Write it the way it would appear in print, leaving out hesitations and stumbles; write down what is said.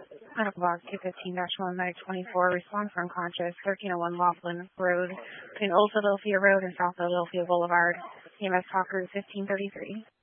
Medical box 215-1 response for unconscious, 1301 Laughlin Road, between Old Philadelphia Road and South Philadelphia Boulevard. EMS talker 1533.